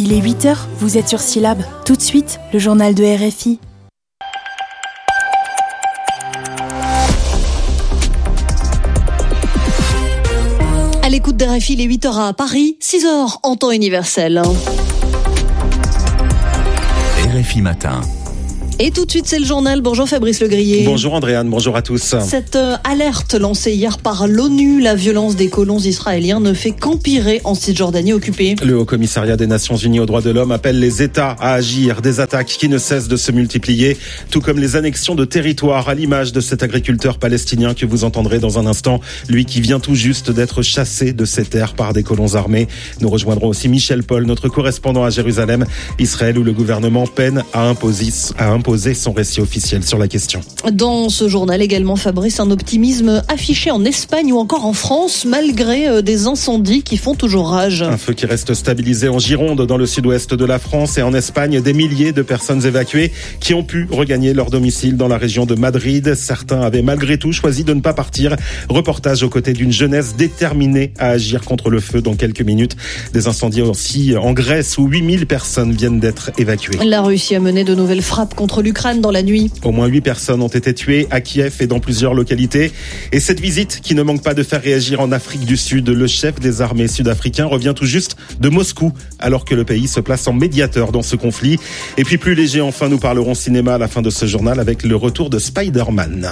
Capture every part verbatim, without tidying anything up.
Il est huit heures, vous êtes sur Syllab. Tout de suite, le journal de R F I. À l'écoute d'R F I, il est huit heures à Paris, six heures en temps universel. R F I Matin. Et tout de suite, c'est le journal. Bonjour Fabrice Legrier. Bonjour Andréane, bonjour à tous. Cette euh, alerte lancée hier par l'ONU, la violence des colons israéliens ne fait qu'empirer en Cisjordanie occupée. Le Haut Commissariat des Nations Unies aux droits de l'homme appelle les États à agir. Des attaques qui ne cessent de se multiplier, tout comme les annexions de territoires, à l'image de cet agriculteur palestinien que vous entendrez dans un instant, lui qui vient tout juste d'être chassé de ses terres par des colons armés. Nous rejoindrons aussi Michel Paul, notre correspondant à Jérusalem, Israël, où le gouvernement peine à imposer, à imposer son récit officiel sur la question. Dans ce journal également, Fabrice, un optimisme affiché en Espagne ou encore en France, malgré des incendies qui font toujours rage. Un feu qui reste stabilisé en Gironde, dans le sud-ouest de la France, et en Espagne, des milliers de personnes évacuées qui ont pu regagner leur domicile dans la région de Madrid. Certains avaient malgré tout choisi de ne pas partir. Reportage aux côtés d'une jeunesse déterminée à agir contre le feu dans quelques minutes. Des incendies aussi en Grèce, où huit mille personnes viennent d'être évacuées. La Russie a mené de nouvelles frappes contre l'Ukraine dans la nuit. Au moins huit personnes ont été tuées à Kiev et dans plusieurs localités. Et cette visite qui ne manque pas de faire réagir en Afrique du Sud. Le chef des armées sud-africains revient tout juste de Moscou, alors que le pays se place en médiateur dans ce conflit. Et puis plus léger, enfin, nous parlerons cinéma à la fin de ce journal avec le retour de Spider-Man.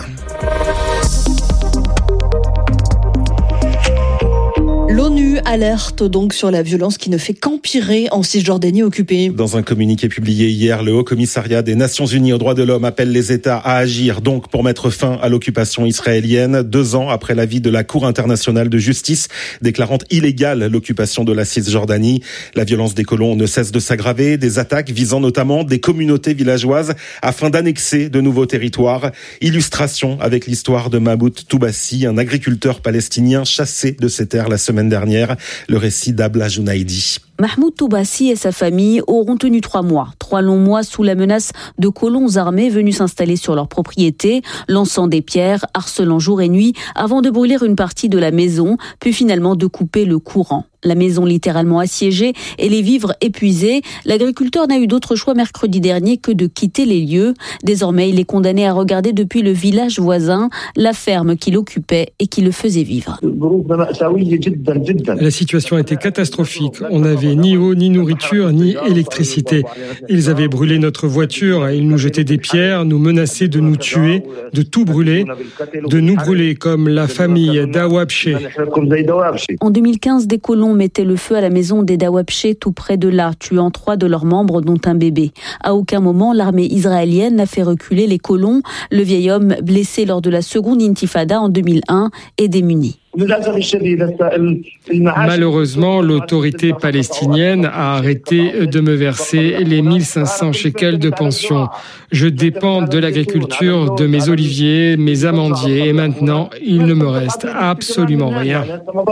L'ONU alerte donc sur la violence qui ne fait qu'empirer en Cisjordanie occupée. Dans un communiqué publié hier, le Haut Commissariat des Nations Unies aux droits de l'homme appelle les États à agir donc pour mettre fin à l'occupation israélienne, deux ans après l'avis de la Cour internationale de justice déclarant illégale l'occupation de la Cisjordanie. La violence des colons ne cesse de s'aggraver, des attaques visant notamment des communautés villageoises afin d'annexer de nouveaux territoires. Illustration avec l'histoire de Mahmoud Toubassi, un agriculteur palestinien chassé de ses terres la semaine dernière. Le récit d'Abla Jounaidi. Mahmoud Toubassi et sa famille auront tenu trois mois. Trois longs mois sous la menace de colons armés venus s'installer sur leur propriété, lançant des pierres, harcelant jour et nuit, avant de brûler une partie de la maison, puis finalement de couper le courant. La maison littéralement assiégée et les vivres épuisés, l'agriculteur n'a eu d'autre choix mercredi dernier que de quitter les lieux. Désormais, il est condamné à regarder depuis le village voisin la ferme qu'il occupait et qui le faisait vivre. La situation était catastrophique. On n'avait ni eau, ni nourriture, ni électricité. Ils avaient brûlé notre voiture, ils nous jetaient des pierres, nous menaçaient de nous tuer, de tout brûler, de nous brûler comme la famille Dawabche. En deux mille quinze, des colons mettaient le feu à la maison des Dawabche tout près de là, tuant trois de leurs membres dont un bébé. À aucun moment, l'armée israélienne n'a fait reculer les colons. Le vieil homme, blessé lors de la seconde intifada en deux mille un, est démuni. Malheureusement, l'autorité palestinienne a arrêté de me verser les mille cinq cents shekels de pension. Je dépends de l'agriculture, de mes oliviers, mes amandiers, et maintenant, il ne me reste absolument rien.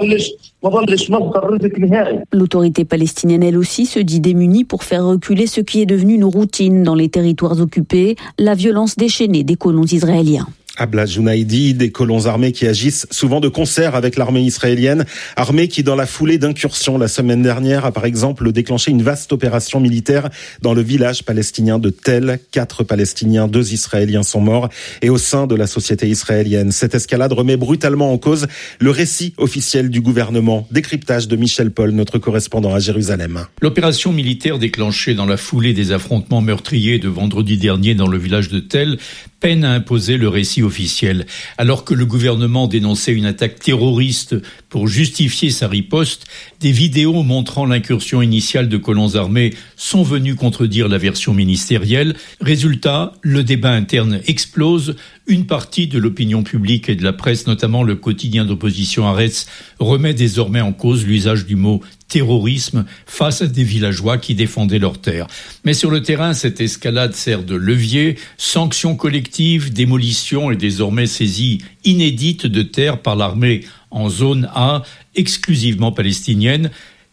L'autorité palestinienne, elle aussi, se dit démunie pour faire reculer ce qui est devenu une routine dans les territoires occupés, la violence déchaînée des colons israéliens. Abla Jounaidi, des colons armés qui agissent souvent de concert avec l'armée israélienne, armée qui, dans la foulée d'incursions la semaine dernière, a par exemple déclenché une vaste opération militaire dans le village palestinien de Tel. Quatre Palestiniens, deux Israéliens sont morts, et au sein de la société israélienne. Cette escalade remet brutalement en cause le récit officiel du gouvernement. Décryptage de Michel Paul, notre correspondant à Jérusalem. L'opération militaire déclenchée dans la foulée des affrontements meurtriers de vendredi dernier dans le village de Tel peine à imposer le récit officiel. Alors que le gouvernement dénonçait une attaque terroriste pour justifier sa riposte, des vidéos montrant l'incursion initiale de colons armés sont venues contredire la version ministérielle. Résultat, le débat interne explose. Une partie de l'opinion publique et de la presse, notamment le quotidien d'opposition Haaretz, remet désormais en cause l'usage du mot terrorisme face à des villageois qui défendaient leurs terres. Mais sur le terrain, cette escalade sert de levier. Sanctions collectives, démolition et désormais saisie inédite de terres par l'armée en zone A, exclusivement palestinienne.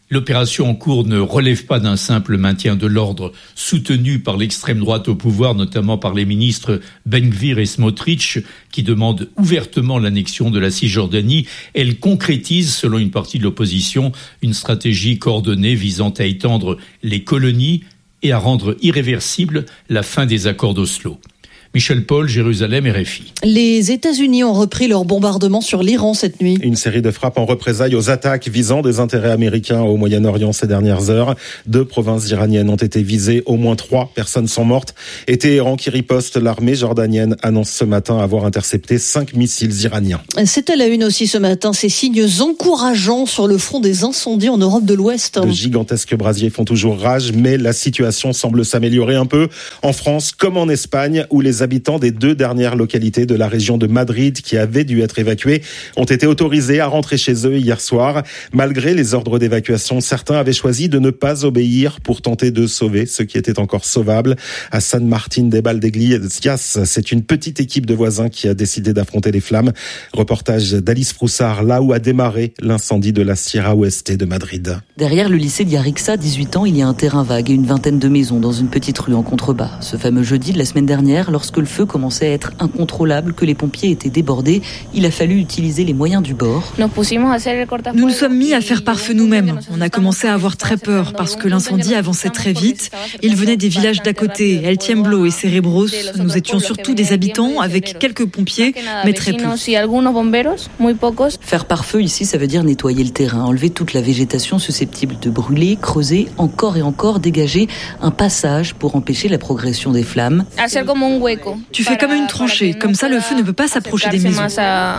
L'opération en cours ne relève pas d'un simple maintien de l'ordre soutenu par l'extrême droite au pouvoir, notamment par les ministres Ben Gvir et Smotrich, qui demandent ouvertement l'annexion de la Cisjordanie. Elle concrétise, selon une partie de l'opposition, une stratégie coordonnée visant à étendre les colonies et à rendre irréversible la fin des accords d'Oslo. Michel Paul, Jérusalem, R F I. Les États-Unis ont repris leur bombardement sur l'Iran cette nuit. Une série de frappes en représailles aux attaques visant des intérêts américains au Moyen-Orient ces dernières heures. Deux provinces iraniennes ont été visées, au moins trois personnes sont mortes. Et Téhéran qui riposte, l'armée jordanienne annonce ce matin avoir intercepté cinq missiles iraniens. C'est à la une aussi ce matin, ces signes encourageants sur le front des incendies en Europe de l'Ouest. De gigantesques brasiers font toujours rage, mais la situation semble s'améliorer un peu en France comme en Espagne, où les habitants des deux dernières localités de la région de Madrid qui avaient dû être évacués ont été autorisés à rentrer chez eux hier soir. Malgré les ordres d'évacuation, certains avaient choisi de ne pas obéir pour tenter de sauver ce qui était encore sauvable. À San Martín de Valdeiglesias, c'est une petite équipe de voisins qui a décidé d'affronter les flammes. Reportage d'Alice Froussard, là où a démarré l'incendie de la Sierra Oeste de Madrid. Derrière le lycée d'Yarixa, dix-huit ans, il y a un terrain vague et une vingtaine de maisons dans une petite rue en contrebas. Ce fameux jeudi de la semaine dernière, lorsque le feu commençait à être incontrôlable, que les pompiers étaient débordés, il a fallu utiliser les moyens du bord. Nous nous sommes mis à faire pare-feu nous-mêmes. On a commencé à avoir très peur parce que l'incendie avançait très vite. Il venait des villages d'à côté, El Tiemblo et Cerebros. Nous étions surtout des habitants avec quelques pompiers, mais très peu. Faire pare-feu ici, ça veut dire nettoyer le terrain, enlever toute la végétation susceptible de brûler, creuser, encore et encore dégager un passage pour empêcher la progression des flammes. Tu fais comme une tranchée, comme ça le feu ne peut pas s'approcher des maisons.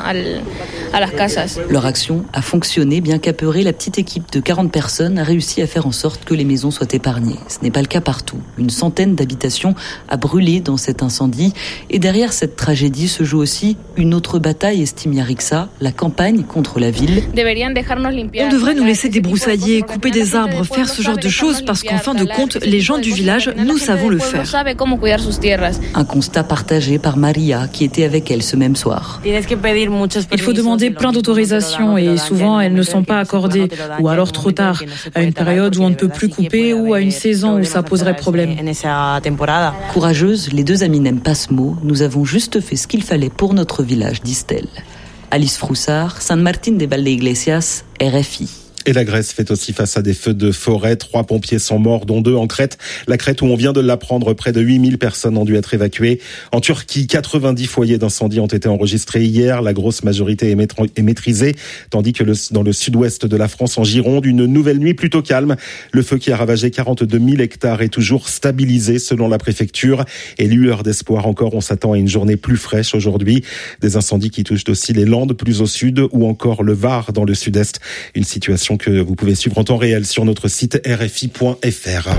Leur action a fonctionné, bien qu'apeurée, la petite équipe de quarante personnes a réussi à faire en sorte que les maisons soient épargnées. Ce n'est pas le cas partout. Une centaine d'habitations a brûlé dans cet incendie. Et derrière cette tragédie se joue aussi une autre bataille, estime Yarixa, la campagne contre la ville. On devrait nous laisser débroussailler, couper des arbres, faire ce genre de choses parce qu'en fin de compte, les gens du village, nous savons le faire. Un constat partagé par Maria, qui était avec elle ce même soir. Il faut demander plein d'autorisations et souvent elles ne sont pas accordées, ou alors trop tard, à une période où on ne peut plus couper ou à une saison où ça poserait problème. Courageuse, les deux amies n'aiment pas ce mot. Nous avons juste fait ce qu'il fallait pour notre village, disent-elles. Alice Froussard, San Martín de Valdeiglesias, R F I. Et la Grèce fait aussi face à des feux de forêt. Trois pompiers sont morts, dont deux en Crète. La Crète où on vient de l'apprendre, près de huit mille personnes ont dû être évacuées. En Turquie, quatre-vingt-dix foyers d'incendie ont été enregistrés hier. La grosse majorité est maîtrisée, tandis que le, dans le sud-ouest de la France, en Gironde, une nouvelle nuit plutôt calme. Le feu qui a ravagé quarante-deux mille hectares est toujours stabilisé selon la préfecture. Et lueur d'espoir encore, on s'attend à une journée plus fraîche aujourd'hui. Des incendies qui touchent aussi les Landes plus au sud ou encore le Var dans le sud-est. Une situation que vous pouvez suivre en temps réel sur notre site r f i point f r.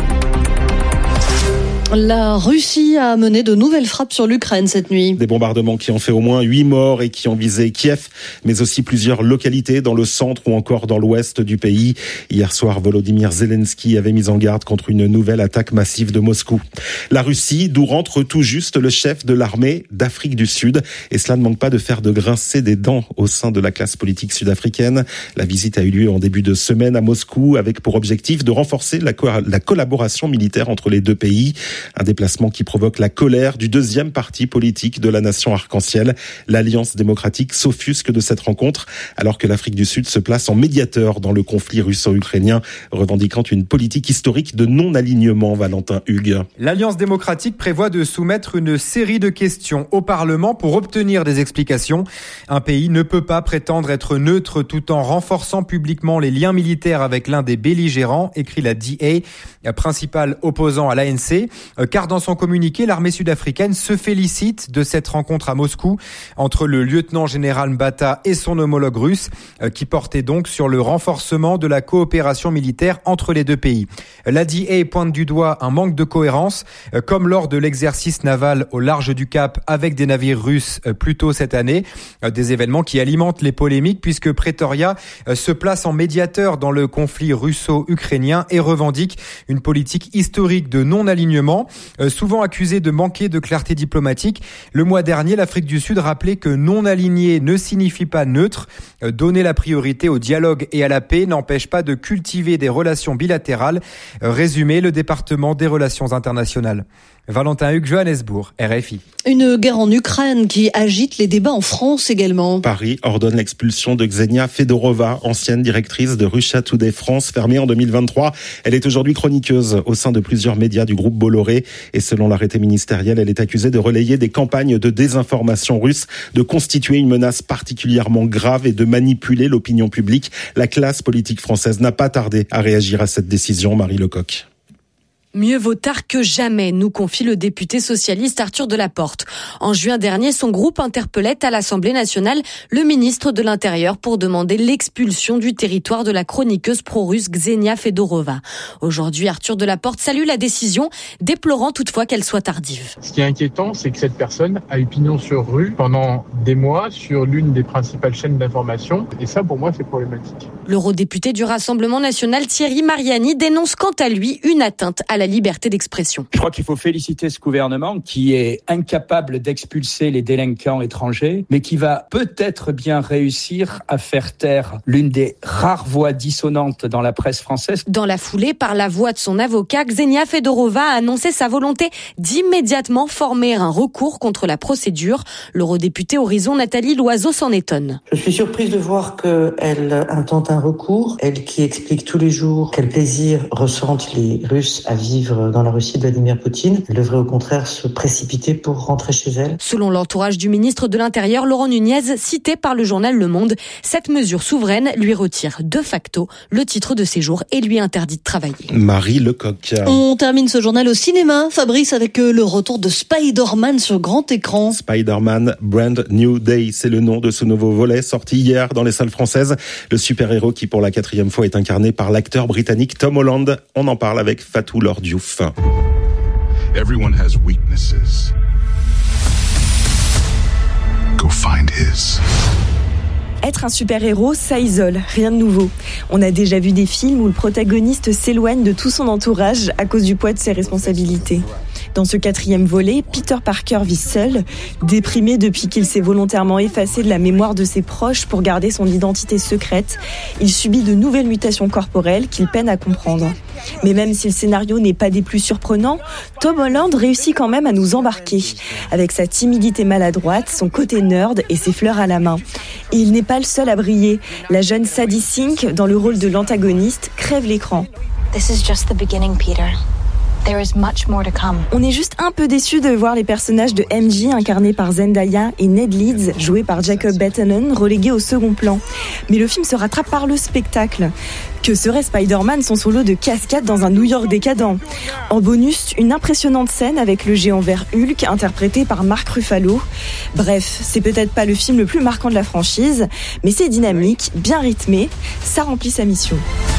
La Russie a mené de nouvelles frappes sur l'Ukraine cette nuit. Des bombardements qui ont fait au moins huit morts et qui ont visé Kiev, mais aussi plusieurs localités dans le centre ou encore dans l'ouest du pays. Hier soir, Volodymyr Zelensky avait mis en garde contre une nouvelle attaque massive de Moscou. La Russie, d'où rentre tout juste le chef de l'armée d'Afrique du Sud. Et cela ne manque pas de faire de grincer des dents au sein de la classe politique sud-africaine. La visite a eu lieu en début de semaine à Moscou avec pour objectif de renforcer la, co- la collaboration militaire entre les deux pays. Un déplacement qui provoque la colère du deuxième parti politique de la nation arc-en-ciel. L'Alliance démocratique s'offusque de cette rencontre, alors que l'Afrique du Sud se place en médiateur dans le conflit russo-ukrainien, revendiquant une politique historique de non-alignement. Valentin Hugues. L'Alliance démocratique prévoit de soumettre une série de questions au Parlement pour obtenir des explications. Un pays ne peut pas prétendre être neutre tout en renforçant publiquement les liens militaires avec l'un des belligérants, écrit la D A, principal opposant à l'A N C. Car dans son communiqué, l'armée sud-africaine se félicite de cette rencontre à Moscou entre le lieutenant-général Mbata et son homologue russe, qui portait donc sur le renforcement de la coopération militaire entre les deux pays. La D A pointe du doigt un manque de cohérence, comme lors de l'exercice naval au large du Cap avec des navires russes plus tôt cette année. Des événements qui alimentent les polémiques puisque Pretoria se place en médiateur dans le conflit russo-ukrainien et revendique une politique historique de non-alignement l'Iran, euh, souvent accusé de manquer de clarté diplomatique. Le mois dernier, l'Afrique du Sud rappelait que non aligné ne signifie pas neutre. Euh, donner la priorité au dialogue et à la paix n'empêche pas de cultiver des relations bilatérales. Euh, résumé, le département des relations internationales. Valentin Hugues, Johannesburg, R F I. Une guerre en Ukraine qui agite les débats en France également. Paris ordonne l'expulsion de Ksenia Fedorova, ancienne directrice de Russia Today France, fermée en deux mille vingt-trois. Elle est aujourd'hui chroniqueuse au sein de plusieurs médias du groupe Bolloré. Et selon l'arrêté ministériel, elle est accusée de relayer des campagnes de désinformation russe, de constituer une menace particulièrement grave et de manipuler l'opinion publique. La classe politique française n'a pas tardé à réagir à cette décision. Marie Lecoq. Mieux vaut tard que jamais, nous confie le député socialiste Arthur Delaporte. En juin dernier, son groupe interpellait à l'Assemblée nationale le ministre de l'Intérieur pour demander l'expulsion du territoire de la chroniqueuse pro-russe Ksenia Fedorova. Aujourd'hui, Arthur Delaporte salue la décision, déplorant toutefois qu'elle soit tardive. Ce qui est inquiétant, c'est que cette personne a eu pignon sur rue pendant des mois sur l'une des principales chaînes d'information. Et ça, pour moi, c'est problématique. L'eurodéputé du Rassemblement national Thierry Mariani dénonce quant à lui une atteinte à la liberté d'expression. Je crois qu'il faut féliciter ce gouvernement qui est incapable d'expulser les délinquants étrangers, mais qui va peut-être bien réussir à faire taire l'une des rares voix dissonantes dans la presse française. Dans la foulée, par la voix de son avocat, Ksenia Fedorova a annoncé sa volonté d'immédiatement former un recours contre la procédure. L'eurodéputée Horizon Nathalie Loiseau s'en étonne. Je suis surprise de voir qu'elle intente un recours, elle qui explique tous les jours quel plaisir ressentent les Russes à vivre dans la Russie de Vladimir Poutine. Elle devrait au contraire se précipiter pour rentrer chez elle. Selon l'entourage du ministre de l'Intérieur, Laurent Nunez, cité par le journal Le Monde, cette mesure souveraine lui retire de facto le titre de séjour et lui interdit de travailler. Marie Lecoq. On termine ce journal au cinéma, Fabrice, avec le retour de Spider-Man sur grand écran. Spider-Man Brand New Day, c'est le nom de ce nouveau volet sorti hier dans les salles françaises. Le super-héros qui pour la quatrième fois est incarné par l'acteur britannique Tom Holland. On en parle avec Fatou Lord Diouf. Everyone has weaknesses. Go find his. Être un super-héros, ça isole, rien de nouveau. On a déjà vu des films où le protagoniste s'éloigne de tout son entourage à cause du poids de ses responsabilités. Dans ce quatrième volet, Peter Parker vit seul, déprimé depuis qu'il s'est volontairement effacé de la mémoire de ses proches pour garder son identité secrète. Il subit de nouvelles mutations corporelles qu'il peine à comprendre. Mais même si le scénario n'est pas des plus surprenants, Tom Holland réussit quand même à nous embarquer, avec sa timidité maladroite, son côté nerd et ses fleurs à la main. Et il n'est pas le seul à briller. La jeune Sadie Sink, dans le rôle de l'antagoniste, crève l'écran. This is just the beginning, Peter. There is much more to come. On est juste un peu déçus de voir les personnages de M J incarnés par Zendaya et Ned Leeds joués par Jacob Batalon relégués au second plan. Mais le film se rattrape par le spectacle. Que serait Spider-Man sans son lot de cascades dans un New York décadent ? En bonus, une impressionnante scène avec le géant vert Hulk interprété par Mark Ruffalo. Bref, c'est peut-être pas le film le plus marquant de la franchise, mais c'est dynamique, bien rythmé, ça remplit sa mission.